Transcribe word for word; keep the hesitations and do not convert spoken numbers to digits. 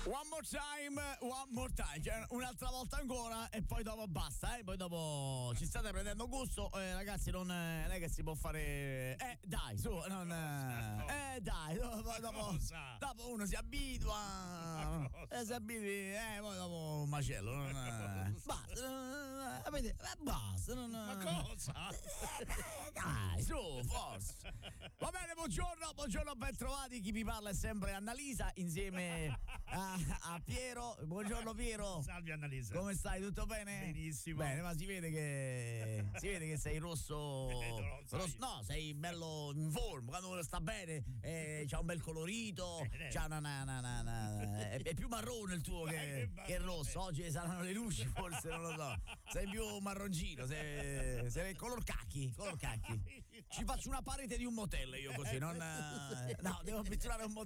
One more time, one more time, cioè un'altra volta ancora e poi dopo basta, eh? Poi dopo ci state prendendo gusto, eh, ragazzi, non, eh, non è che si può fare, eh dai, su, non, eh, eh dai, dopo, dopo, dopo uno si abitua, eh, si abitui, eh, poi dopo un macello, non, eh, basta, eh, eh, basta, non, ma cosa? Eh, dai, su, forza. Va bene, buongiorno, buongiorno, ben trovati, chi vi parla è sempre Annalisa insieme a a Piero. Buongiorno Piero. Salve Annalisa. Come stai? Tutto bene? Benissimo. Bene, ma si vede che si vede che sei rosso, Eh, rosso no, sei bello in forma, quando uno sta bene, eh, c'ha un bel colorito, eh, c'ha una, una, una, una, una è, è più marrone il tuo che, che rosso. Oggi saranno le luci, forse, non lo so. Sei più marroncino, sei, sei color cacchi, color cacchi. Ci faccio una parete di un motel io così, non no, devo pitturare un motel.